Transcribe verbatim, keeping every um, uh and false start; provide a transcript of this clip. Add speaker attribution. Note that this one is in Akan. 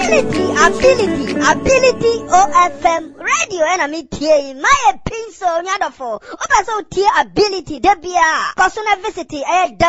Speaker 1: ability, ability, ability O F M radio and me tie my pinso nyadofo. Oba so tie ability debia. Kosuna visit eh